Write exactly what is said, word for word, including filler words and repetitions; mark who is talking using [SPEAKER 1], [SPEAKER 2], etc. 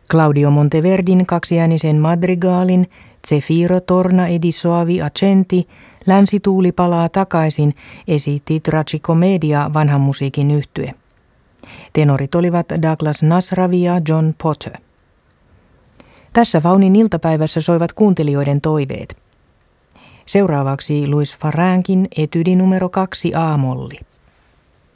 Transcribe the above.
[SPEAKER 1] Claudio Monteverdin kaksiäänisen madrigaalin Zefiro torna e di soavi accenti, Länsituuli palaa takaisin, esitti Tragicomedia vanhan musiikin yhtye. Tenorit olivat Douglas Nasravi ja John Potter. Tässä Faunin iltapäivässä soivat kuuntelijoiden toiveet. Seuraavaksi Louis Farrenkin etydi numero kaksi A-molli.